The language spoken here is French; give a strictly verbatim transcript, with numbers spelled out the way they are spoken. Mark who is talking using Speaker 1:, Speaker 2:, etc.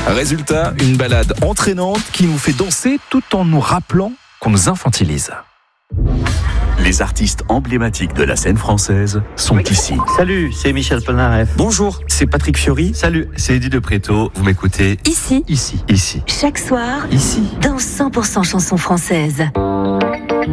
Speaker 1: Résultat, une balade entraînante qui nous fait danser tout en nous rappelant qu'on nous infantilise.
Speaker 2: Les artistes emblématiques de la scène française sont ici.
Speaker 3: Salut, c'est Michel Polnareff.
Speaker 4: Bonjour, c'est Patrick Fiori.
Speaker 3: Salut, c'est Eddie de Préto. Vous m'écoutez
Speaker 5: Ici,
Speaker 3: ici, ici,
Speaker 5: chaque soir,
Speaker 3: ici.
Speaker 5: dans cent pour cent chansons françaises.